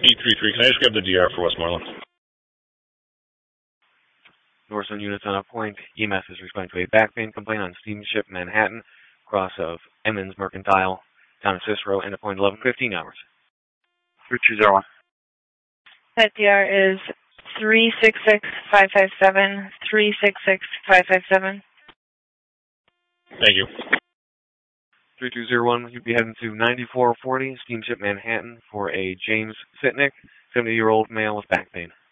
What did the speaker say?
833, can I just grab the DR for Westmoreland? Northern units on a point. EMS is responding to a back pain complaint on Steamship Manhattan, cross of Emmons Mercantile, down to Cicero, and a point 11:15 hours. 3201. That DR is 366557, 366557. Thank you. 3201, you'd be heading to 9440 Steamship Manhattan for a James Sitnick, 70-year-old male with back pain.